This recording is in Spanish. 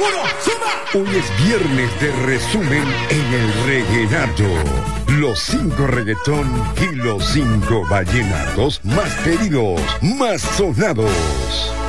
Hoy es viernes de resumen en el Reguenato. Los 5 reggaetón y los 5 vallenatos más pedidos, más sonados.